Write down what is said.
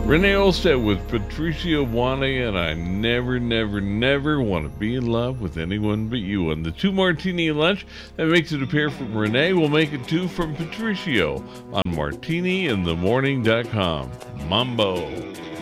Renee Olstead with Patricio Wane, and I never, never, never want to be in love with anyone but you. And the 2 martini lunch that makes it a pair from Renee will make it 2 from Patricio on martiniinthemorning.com. Mambo.